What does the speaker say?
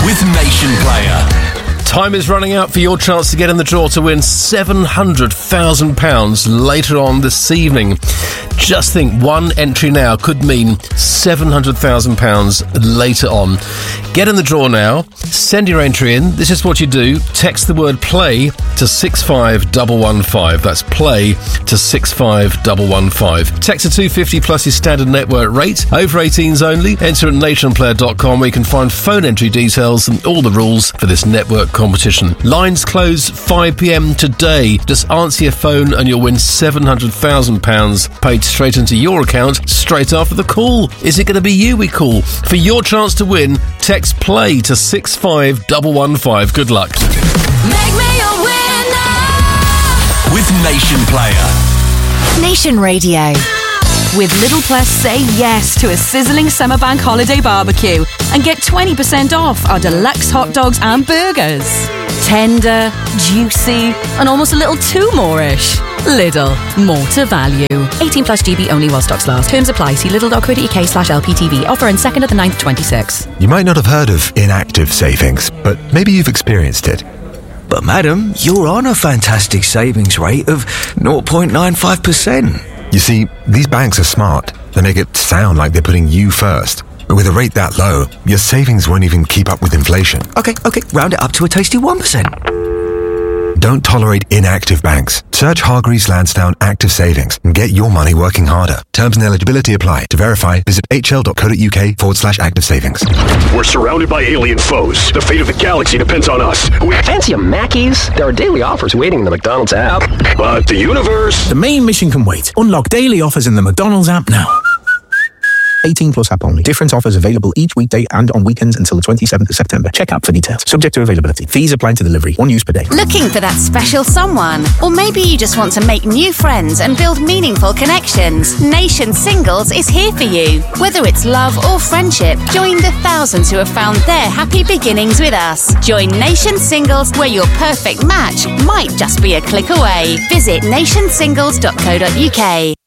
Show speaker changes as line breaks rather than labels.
with Nation Player.
Time is running out for your chance to get in the draw to win £700,000 later on this evening. Just think, one entry now could mean £700,000 later on. Get in the draw now. Send your entry in. This is what you do. Text the word play to 65115. That's play to 65115. Text to 250 plus your standard network rate. Over 18s only. Enter at nationplayer.com where you can find phone entry details and all the rules for this network competition. Lines close 5 p.m. today. Just answer your phone and you'll win £700,000 paid straight into your account straight after the call. Is it going to be you we call? For your chance to win, text play to 65115. Good luck.
Make me a winner
with Nation Player.
Nation Radio. With Little Plus, say yes to a sizzling summer bank holiday barbecue and get 20% off our deluxe hot dogs and burgers. Tender, juicy, and almost a little too more-ish. Lidl, more to value. 18 plus GB only while stocks last. Terms apply. See lidl.co.uk/LPTV. Offer in 2nd of the 9th 26.
You might not have heard of inactive savings, but maybe you've experienced it.
But madam, you're on a fantastic savings rate of 0.95%.
You see, these banks are smart. They make it sound like they're putting you first. But with a rate that low, your savings won't even keep up with inflation.
Okay, round it up to a tasty 1%.
Don't tolerate inactive banks. Search Hargreaves Lansdowne Active Savings and get your money working harder. Terms and eligibility apply. To verify, visit hl.co.uk/active savings.
We're surrounded by alien foes. The fate of the galaxy depends on us.
Fancy a Mackey's? There are daily offers waiting in the McDonald's app.
But the universe...
The main mission can wait. Unlock daily offers in the McDonald's app now. 18 plus app only. Different offers available each weekday and on weekends until the 27th of September. Check app for details. Subject to availability. Fees apply to delivery. 1 use per day.
Looking for that special someone? Or maybe you just want to make new friends and build meaningful connections. Nation Singles is here for you. Whether it's love or friendship, join the thousands who have found their happy beginnings with us. Join Nation Singles, where your perfect match might just be a click away. Visit nationsingles.co.uk.